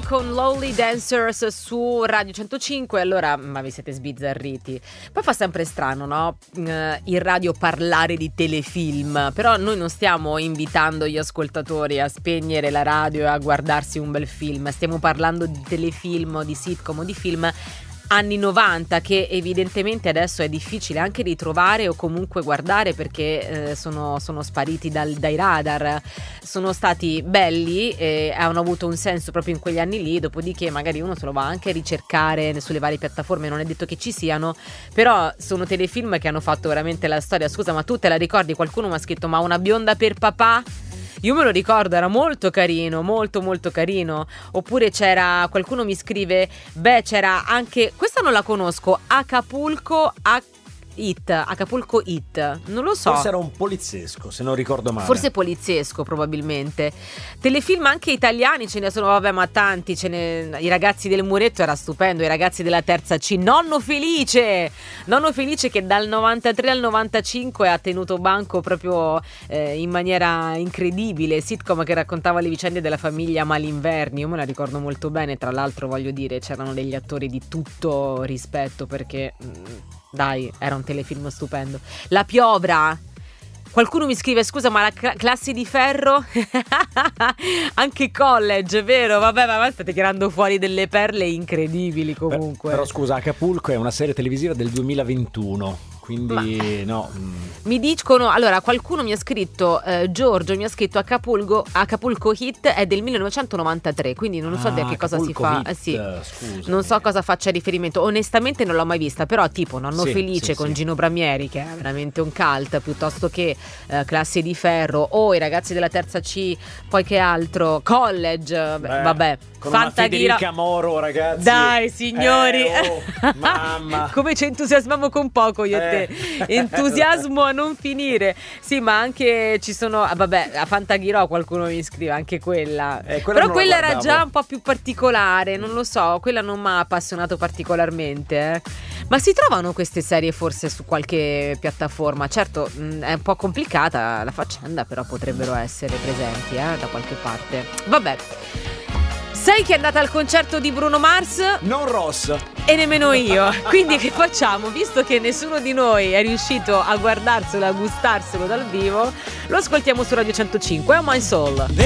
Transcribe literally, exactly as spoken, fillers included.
con Lonely Dancers su Radio centocinque. Allora, ma vi siete sbizzarriti. Poi fa sempre strano, no? In radio parlare di telefilm. Però noi non stiamo invitando gli ascoltatori a spegnere la radio e a guardarsi un bel film. Stiamo parlando di telefilm, di sitcom, di film anni novanta, che evidentemente adesso è difficile anche ritrovare o comunque guardare, perché eh, sono, sono spariti dal, dai radar. Sono stati belli e hanno avuto un senso proprio in quegli anni lì, dopodiché magari uno se lo va anche a ricercare sulle varie piattaforme, non è detto che ci siano, però sono telefilm che hanno fatto veramente la storia. Scusa, ma tu te la ricordi? Qualcuno mi ha scritto: ma una bionda per papà? Io me lo ricordo, era molto carino, molto molto carino. Oppure c'era, qualcuno mi scrive, beh c'era anche, questa non la conosco, Acapulco a It, Acapulco It, non lo so. Forse era un poliziesco, se non ricordo male. Forse poliziesco, probabilmente. Telefilm anche italiani ce ne sono, vabbè, ma tanti. Ce ne... I ragazzi del muretto era stupendo, i ragazzi della terza C. Nonno Felice! Nonno Felice che dal novantatré al novantacinque ha tenuto banco proprio eh, in maniera incredibile. Sitcom che raccontava le vicende della famiglia Malinverni. Io me la ricordo molto bene, tra l'altro voglio dire, c'erano degli attori di tutto rispetto, perché... Mh, dai, era un telefilm stupendo. La piovra. Qualcuno mi scrive: scusa, ma la cl- classe di ferro? Anche College, vero? Vabbè, ma state tirando fuori delle perle incredibili comunque. Però, però scusa, Acapulco è una serie televisiva del duemilaventuno. Quindi ma, no. Mi dicono, allora qualcuno mi ha scritto, eh, Giorgio mi ha scritto Acapulco, Acapulco Hit è del millenovecentonovantatré, quindi non so ah, a che cosa si fa. Hit, eh, sì. Scusa. Non so a cosa faccia riferimento. Onestamente non l'ho mai vista, però tipo Nonno sì, Felice sì, con sì. Gino Bramieri, che è veramente un cult, piuttosto che eh, Classe di Ferro o I ragazzi della terza C, poi che altro, College, Beh, vabbè. Con una Federica Moro, ragazzi. Dai signori, eh, oh, mamma. Come ci entusiasmiamo con poco io e eh. te. Entusiasmo a non finire. Sì, ma anche ci sono, ah, vabbè, a Fantaghirò qualcuno mi scrive anche quella, eh, quella però quella era guardavo. già un po' più particolare, non lo so, quella non mi ha appassionato particolarmente, eh. Ma si trovano queste serie forse su qualche piattaforma? Certo, mh, è un po' complicata la faccenda, però potrebbero essere presenti eh, da qualche parte. Vabbè. Sai chi è andata al concerto di Bruno Mars? Non Ross. E nemmeno io. Quindi che facciamo? Visto che nessuno di noi è riuscito a guardarselo, a gustarselo dal vivo, lo ascoltiamo su Radio centocinque. Oh My Soul.